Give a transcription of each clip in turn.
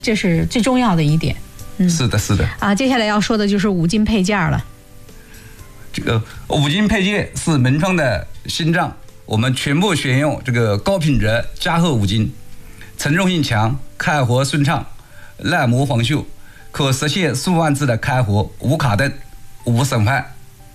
这是最重要的一点。 是的，是的。 接下来要说的就是五金配件了。 这个五金配件是门窗的心脏，我们全部选用这个高品质加厚五金，承重性强，开活顺畅，耐磨防锈，可实现数万次的开活，无卡顿，无损坏。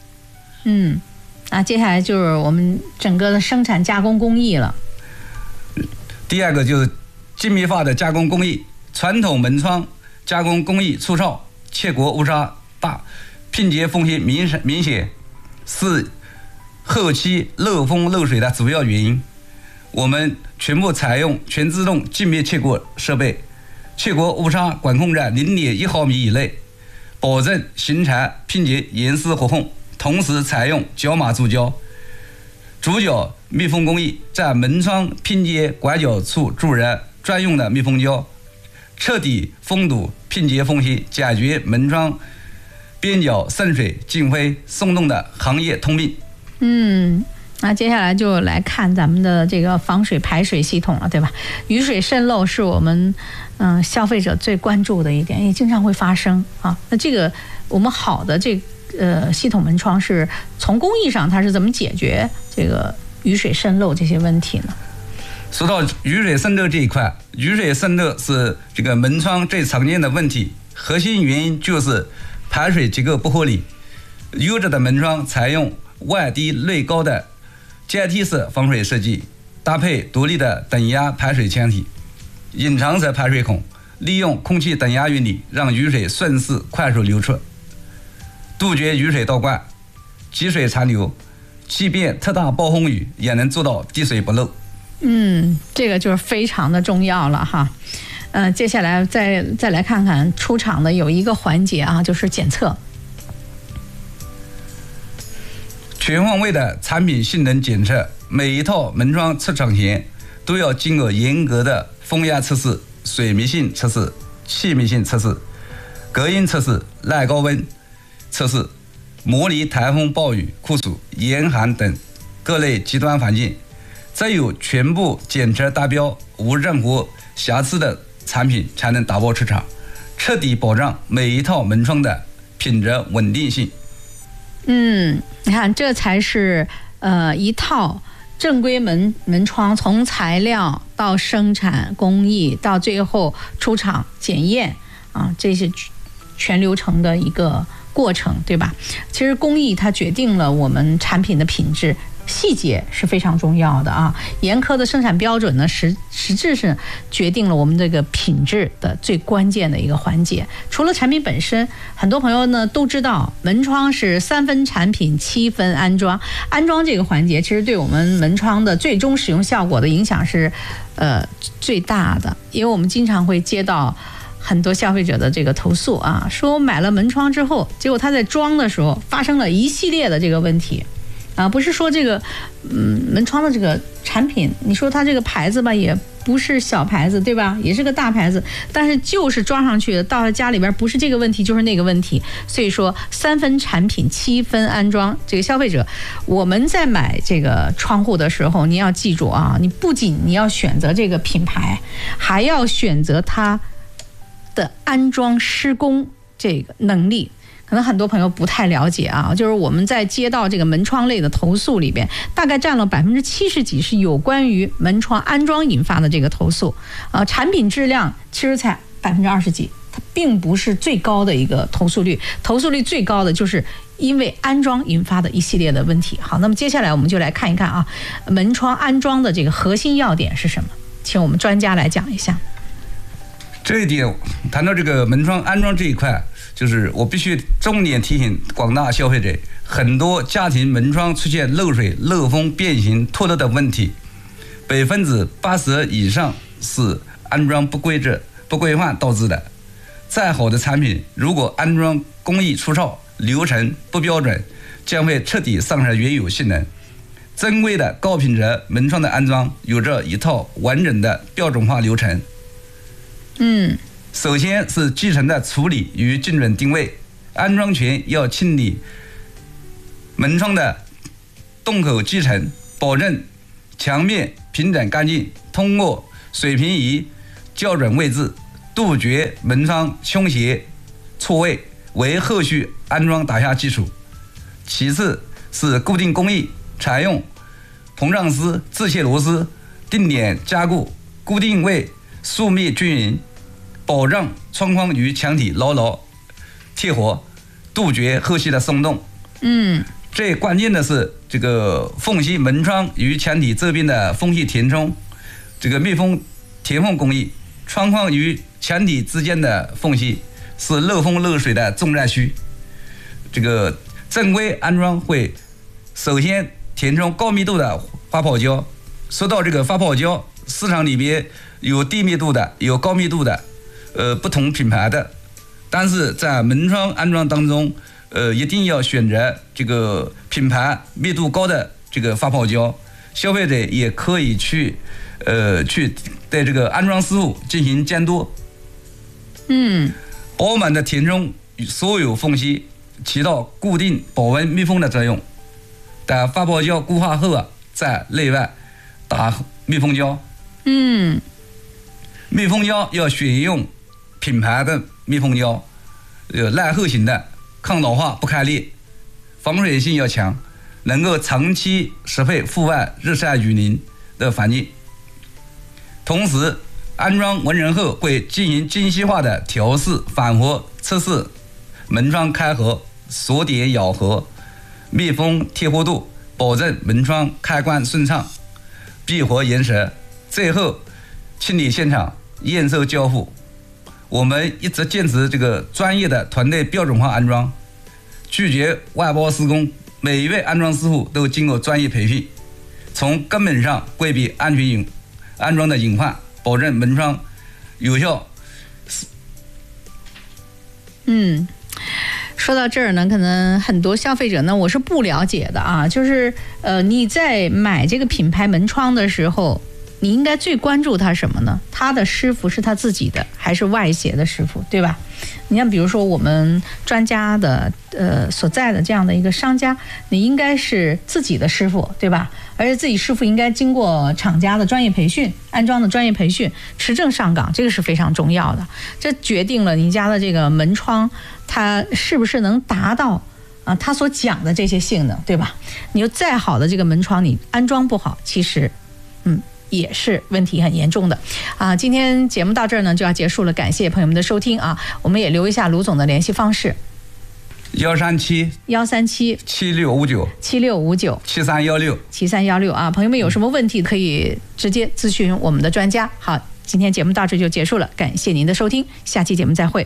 接下来就是我们整个的生产加工工艺了。 第二个就是精密化的加工工艺，传统门窗加工工艺粗糙，切割误差大，拼接风险明显，是后期漏风漏水的主要原因。我们全部采用全自动静谧切割设备，切割误差管控在0.1毫米以内，保证型材拼接严丝合缝。同时采用角码注胶、主角密封工艺，在门窗拼接拐角处注入专用的密封胶，彻底封堵拼接缝隙，解决门窗边角渗水、进灰、松动的行业通病。 那接下来就来看咱们的这个防水排水系统了，对吧？雨水渗漏是我们消费者最关注的一点，也经常会发生啊。那这个我们好的系统门窗是从工艺上它是怎么解决这个雨水渗漏这些问题呢？ 说到雨水渗漏这一块，雨水渗漏是这个门窗最常见的问题，核心原因就是排水结构不合理。优质的门窗采用外低内高的阶梯式防水设计，搭配独立的等压排水腔体，隐藏式排水孔，利用空气等压原理让雨水顺势快速流出，杜绝雨水倒灌、积水残留，即便特大暴风雨也能做到滴水不漏。 这个就是非常的重要了哈。接下来再来看看出厂的有一个环节啊，就是检测。 全方位的产品性能检测，每一套门窗出厂前都要经过严格的风压测试、水密性测试、气密性测试、隔音测试、耐高温测试，模拟台风、暴雨、酷暑、严寒等各类极端环境，只有全部检测达标、无任何瑕疵的产品才能打包出厂，彻底保障每一套门窗的品质稳定性。 你看，这才是一套正规门窗，从材料到生产工艺到最后出厂检验啊，这是全流程的一个过程，对吧？其实工艺它决定了我们产品的品质。细节是非常重要的啊，严苛的生产标准呢，实质是决定了我们这个品质的最关键的一个环节。除了产品本身，很多朋友呢都知道，门窗是3分产品7分安装。安装这个环节，其实对我们门窗的最终使用效果的影响是最大的，因为我们经常会接到很多消费者的这个投诉啊，说买了门窗之后，结果他在装的时候发生了一系列的这个问题。不是说这个门窗的这个产品，你说它这个牌子吧，也不是小牌子，对吧？也是个大牌子，但是就是装上去到了家里边，不是这个问题就是那个问题。所以说3分产品7分安装，这个消费者我们在买这个窗户的时候，你要记住啊，你不仅你要选择这个品牌，还要选择它的安装施工这个能力。可能很多朋友不太了解啊，就是我们在接到这个门窗类的投诉里边，大概占了70%几是有关于门窗安装引发的这个投诉，产品质量其实才20%几，它并不是最高的一个投诉率，投诉率最高的就是因为安装引发的一系列的问题。好，那么接下来我们就来看一看啊，门窗安装的这个核心要点是什么？请我们专家来讲一下。 这一点谈到这个门窗安装这一块，就是我必须重点提醒广大消费者，很多家庭门窗出现漏水、漏风、变形、脱落的问题，80%以上是安装不规则、不规范导致的。再好的产品，如果安装工艺粗糙、流程不标准，将会彻底丧失原有性能。珍贵的高品质门窗的安装有着一套完整的标准化流程。首先是基层的处理与精准定位，安装前要清理门窗的洞口基层，保证墙面平整干净，通过水平仪校准位置， 杜绝门窗倾斜错位，为后续安装打下基础。其次是固定工艺，采用膨胀丝、自切螺丝、定点加固，固定位速密均匀，保障窗框与墙体牢牢贴合，杜绝后续的松动。最关键的是这个缝隙门窗与墙体这边的缝隙填充，这个密封填缝工艺，窗框与墙体之间的缝隙是漏风漏水的重灾区。这个正规安装会首先填充高密度的发泡胶。说到这个发泡胶，市场里边有低密度的，有高密度的，不同品牌的。但是在门窗安装当中，一定要选择这个品牌密度高的这个发泡胶。消费者也可以去对这个安装师傅进行监督。饱满的填充所有缝隙，起到固定保温密封的作用。等发泡胶固化后在内外打密封胶。密封胶要选用品牌的密封胶，耐候型的，抗老化不开裂，防水性要强，能够长期适配户外日晒雨淋的环境。同时安装完成后会进行精细化的调试反活测试门窗开合、锁点咬合、密封贴合度，保证门窗开关顺畅、闭合严实。最后清理现场、验收交付。我们一直坚持这个专业的团队标准化安装，拒绝外包施工，每一位安装师傅都经过专业培训，从根本上规避安装的隐患，保证门窗有效。 说到这儿呢，可能很多消费者呢，我是不了解的啊，就是你在买这个品牌门窗的时候，你应该最关注它什么呢？他的师傅是他自己的还是外协的师傅，对吧？你看比如说我们专家的所在的这样的一个商家，你应该是自己的师傅，对吧？而且自己师傅应该经过厂家的专业培训、安装的专业培训，持证上岗，这个是非常重要的。这决定了你家的这个门窗它是不是能达到他所讲的这些性能，对吧？你有再好的这个门窗，你安装不好，其实也是问题很严重的啊！今天节目到这儿呢就要结束了，感谢朋友们的收听啊！我们也留一下卢总的联系方式 ：137 7659 7316啊！朋友们有什么问题可以直接咨询我们的专家。好，今天节目到这就结束了，感谢您的收听，下期节目再会。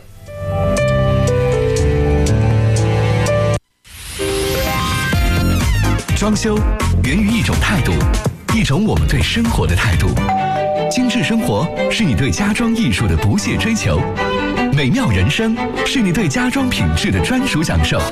装修源于一种态度，一种我们对生活的态度。精致生活是你对家装艺术的不懈追求，美妙人生是你对家装品质的专属享受。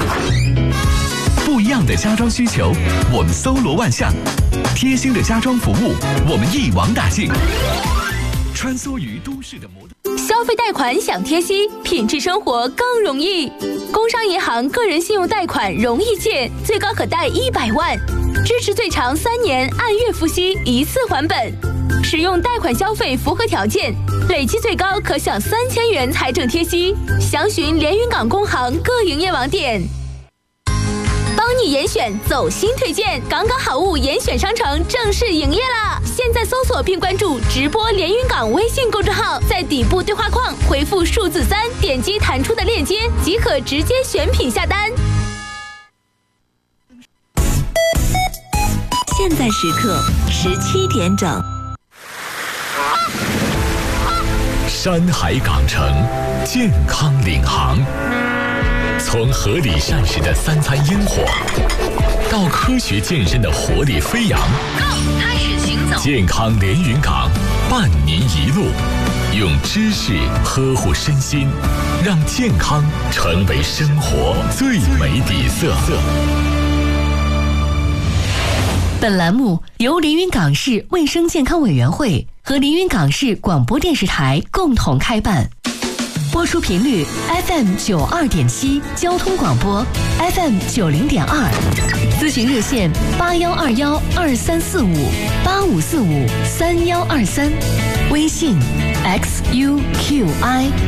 不一样的家装需求，我们搜罗万象；贴心的家装服务，我们一网打尽。穿梭于都市的摩登。 消费贷款想贴息，品质生活更容易。工商银行个人信用贷款容易借，最高可贷100万，支持最长3年，按月付息，一次还本。使用贷款消费符合条件，累计最高可享3000元财政贴息。详询连云港工行各营业网点。帮你严选走心推荐，港港好物严选商城正式营业啦！现在搜索并关注直播连云港微信公众号，在底部对话框回复数字3，点击弹出的链接即可直接选品下单。 现在时刻17点整。 山海港城，健康领航。从合理膳食的3餐烟火，到科学健身的活力飞扬， 开始行走。 健康连云港，伴您一路，用知识呵护身心，让健康成为生活最美底色。 本栏目由连云港市卫生健康委员会和连云港市广播电视台共同开办。播出频率 FM 92.7交通广播 FM 90.2，咨询热线8121234585453123，微信 XUQI